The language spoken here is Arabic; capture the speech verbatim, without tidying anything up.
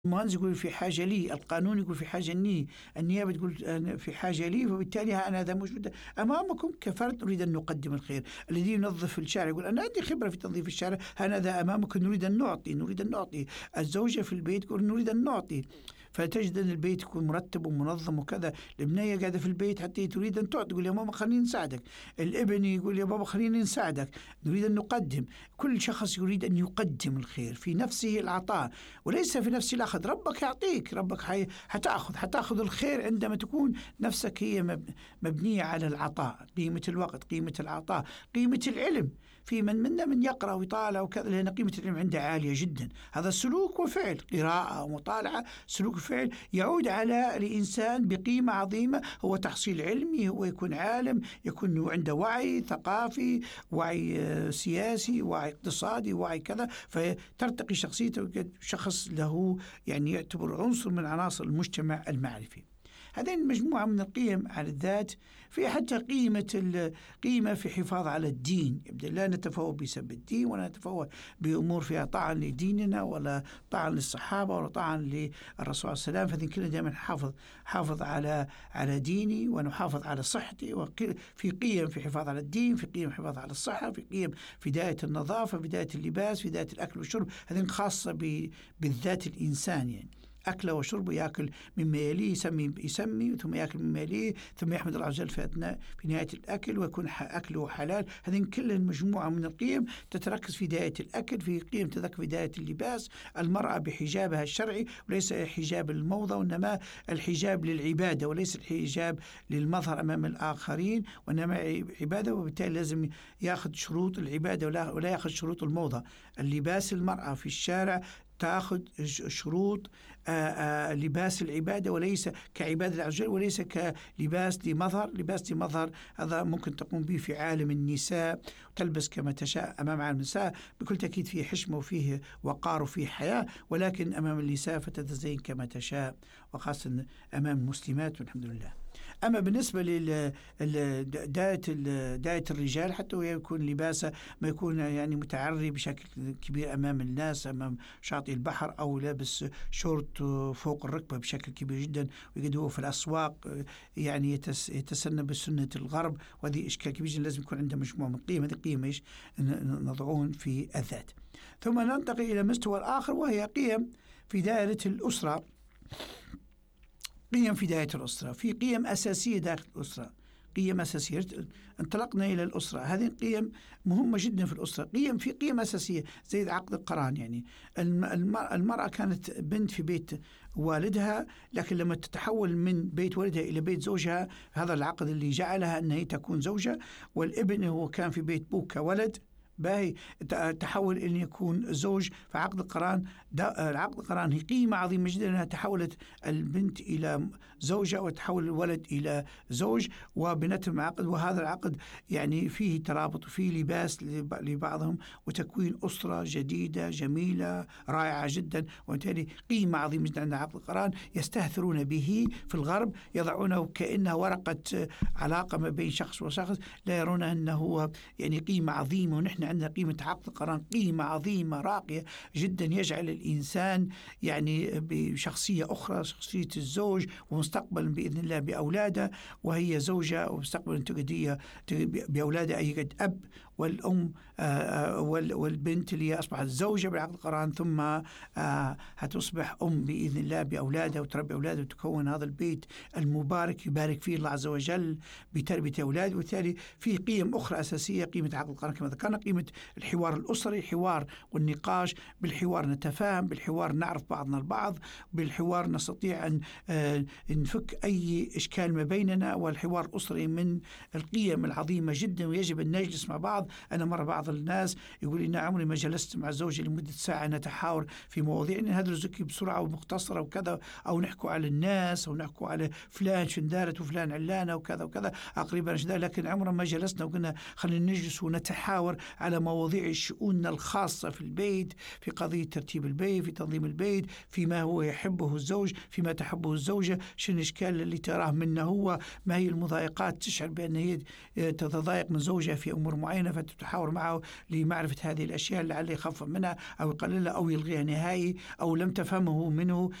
المهندس يقول في حاجة لي، القانون يقول في حاجة لي، النيابة تقول في حاجة لي، فبالتالي أنا هذا موجود أمامكم كفرد نريد أن نقدم الخير. الذي ينظف الشارع يقول أنا عندي خبرة في تنظيف الشارع، هذا أمامكم نريد أن نعطي نريد أن نعطي. الزوجة في البيت تقول نريد أن نعطي، فتجد أن البيت يكون مرتب ومنظم وكذا. البنية قاعدة في البيت حتى تريد أن تعطي، تقول يا ماما خليني نساعدك. الابن يقول يا بابا خليني نساعدك، نريد أن نقدم. كل شخص يريد أن يقدم الخير في نفسه، العطاء وليس في نفسه الأخذ. ربك يعطيك، ربك حي... حتأخذ حتأخذ الخير عندما تكون نفسك هي مب... مبنية على العطاء. قيمة الوقت، قيمة العطاء، قيمة العلم. في من منا من يقرأ ويطالع وكذا، لأن قيمة العلم عنده عالية جدا. هذا سلوك وفعل، قراءة ومطالعة، سلوك وفعل يعود على الإنسان بقيمة عظيمة. هو تحصيل علمي، هو يكون عالم، يكون عنده وعي ثقافي، وعي سياسي، وعي اقتصادي، وعي كذا، فترتقي شخصيته شخص له يعني يعتبر عنصر من عناصر المجتمع المعرفي. هذين المجموعة من القيم على الذات، في حتى قيمة القيمة في حفاظ على الدين. يبدأ لا نتفوه بسبب الدين، ولا نتفوه بأمور فيها طعن لديننا، ولا طعن للصحابة، ولا طعن للرسول عليه السلام. فهذين كلنا دائما حافظ حافظ على على ديني، ونحافظ على صحتي. في قيم في حفاظ على الدين، في قيم حفاظ على الصحة، في قيم في داية النظافة، في داية اللباس، في داية الأكل والشرب. هذين خاصة بالذات الإنسان، يعني أكله وشربه، يأكل مما يليه، يسمي يسمي ثم يأكل مما يليه، ثم يحمد الله عز وجل في أثناء في نهاية الأكل، ويكون أكله حلال. هذه كل المجموعة من القيم تتركز في داية الأكل، في قيم تتركز في داية اللباس. المرأة بحجابها الشرعي، وليس حجاب الموضة، وإنما الحجاب للعبادة، وليس الحجاب للمظهر أمام الآخرين، وإنما عبادة. وبالتالي لازم يأخذ شروط العبادة ولا, ولا يأخذ شروط الموضة. اللباس المرأة في الشارع تأخذ شروط آآ آآ لباس العبادة، وليس كعبادة العجل، وليس كلباس لمظهر. لباس لمظهر هذا ممكن تقوم به في عالم النساء، تلبس كما تشاء أمام عالم النساء، بكل تأكيد فيه حشمة وفيه وقار وفيه حياة. ولكن أمام النساء فتتزين كما تشاء، وخاصة أمام المسلمات، والحمد لله. أما بالنسبة لداية داية الرجال، حتى يكون لباسه ما يكون يعني متعري بشكل كبير أمام الناس، أمام شاطئ البحر، أو لابس شورت فوق الركبة بشكل كبير جدا، ويقعد هو في الأسواق يعني يتسنى بسنة الغرب. وهذه إشكال كبير جدا. لازم يكون عنده مجموعة من قيم، هذه قيم إيش نضعون في الذات. ثم ننتقل إلى مستوى الآخر، وهي قيم في دائرة الأسرة. قيم في داية الأسرة، في قيم أساسية داخل الأسرة، قيم أساسية. انطلقنا إلى الأسرة، هذه قيم مهمة جدا في الأسرة. قيم في قيم أساسية زي عقد القران. يعني المرأة كانت بنت في بيت والدها، لكن لما تتحول من بيت والدها إلى بيت زوجها، هذا العقد اللي جعلها أنها تكون زوجة. والابن هو كان في بيت بوك كولد، باهي تحول إلى يكون زوج. فعقد القران، العقد القران هي قيمة عظيمة جدا، أنها تحولت البنت إلى زوجة، وتحول الولد إلى زوج، وبنتهم عقد. وهذا العقد يعني فيه ترابط وفيه لباس لبعضهم، وتكوين أسرة جديدة جميلة رائعة جدا. وبالتالي قيمة عظيمة جدا عند عقد القران، يستهثرون به في الغرب، يضعونه كأنه ورقة علاقة ما بين شخص وشخص، لا يرون أنه يعني قيمة عظيمة. ونحن عندنا قيمة عقد القران قيمة عظيمة راقية جدا، يجعل الإنسان يعني بشخصية أخرى، شخصية الزوج، ومستقبلا بإذن الله بأولاده، وهي زوجة، ومستقبلا تقدية بأولاده أي قد أب، والأم والبنت اللي أصبحت زوجة بعقد القران، ثم هتصبح أم بإذن الله بأولادها، وتربي أولادها، وتكون هذا البيت المبارك يبارك فيه الله عز وجل بتربية أولاده. وبالتالي في قيم أخرى أساسية قيمة عقد القران كما ذكرنا. قيمة الحوار الأسري، الحوار والنقاش. بالحوار نتفاهم، بالحوار نعرف بعضنا البعض، بالحوار نستطيع أن نفك أي إشكال ما بيننا. والحوار الأسري من القيم العظيمة جدا، ويجب أن نجلس مع بعض. أنا مرة بعض الناس يقول لي أنا عمري ما جلست مع زوجي لمدة ساعة نتحاور في مواضيع، إن هذا الزكي بسرعة ومختصرة وكذا، أو نحكوا على الناس، أو نحكوا على فلان شندارت وفلان علانة وكذا وكذا أقريبا. لكن عمرنا ما جلسنا وقلنا خلينا نجلس ونتحاور على مواضيع شؤوننا الخاصة في البيت، في قضية ترتيب البيت، في تنظيم البيت، فيما هو يحبه الزوج، فيما تحبه الزوجة، شنو الإشكال اللي تراه منه هو، ما هي المضايقات تشعر بأن هي تتضايق من زوجها في أمور معينة، فتتحاور معه لمعرفة هذه الأشياء لعل يخفف منها أو يقللها أو يلغيها نهائي، أو لم تفهمه منه